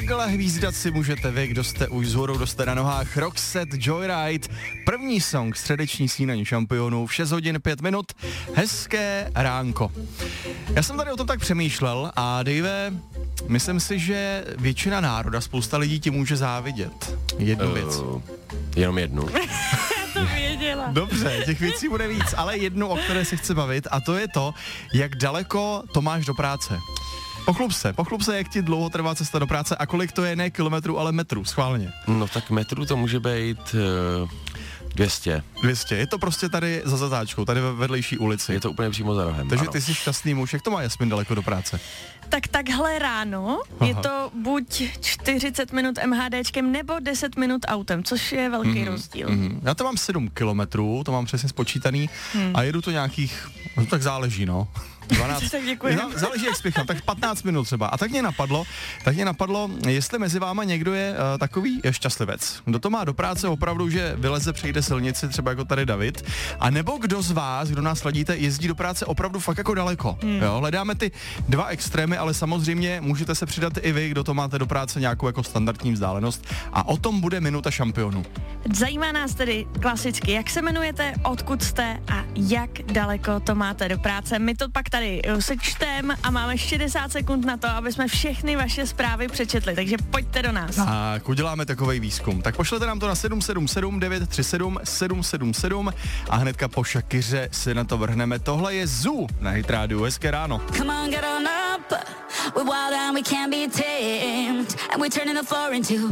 Takhle hvízdat si můžete vy, kdo jste už vzhůru, kdo jste na nohách. Roxette Joyride, první song středeční snídaní šampionů v 6 hodin 5 minut. Hezké ránko. Já jsem tady o tom tak přemýšlel a Dave, myslím si, že většina národa, spousta lidí ti může závidět. Jednu věc. Jenom jednu. To věděla. Dobře, těch věcí bude víc, ale jednu, o které se chci bavit, a to je to, jak daleko to máš do práce. Pochlup se, jak ti dlouho trvá cesta do práce a kolik to je ne kilometrů, ale metrů, schválně. No tak metrů to může být 200. 200, je to prostě tady za zatáčkou, tady ve vedlejší ulici. Je to úplně přímo za rohem. Takže ano. ty jsi šťastný muž, jak to má Jasmin daleko do práce? Tak takhle ráno je to buď 40 minut MHDčkem nebo 10 minut autem, což je velký rozdíl. Já to mám 7 kilometrů, to mám přesně spočítaný a jedu to nějakých, no tak záleží, no. 12, Tak děkuji. záleží, jak spěchám, tak 15 minut třeba. A tak mě napadlo, jestli mezi váma někdo je takový šťastlivec. Kdo to má do práce opravdu, že vyleze, přejde silnici, třeba jako tady David, a nebo kdo z vás, kdo nás sledíte, jezdí do práce opravdu fakt jako daleko. Jo, hledáme ty dva extrémy, ale samozřejmě můžete se přidat i vy, kdo to máte do práce nějakou jako standardní vzdálenost. A o tom bude minuta šampionu. Zajímá nás tedy klasicky, jak se jmenujete, odkud jste a jak daleko to máte do práce. My to pak tady sečtem a máme 60 sekund na to, aby jsme všechny vaše zprávy přečetli, takže pojďte do nás. Tak uděláme takovej výzkum. Tak pošlete nám to na 777 937 777 a hnedka po Shakiře si na to vrhneme. Tohle je Zoo na Hit Radio. Hezké ráno. Come on, get on up. We're wild and we can't be tamed. And we're turning the floor into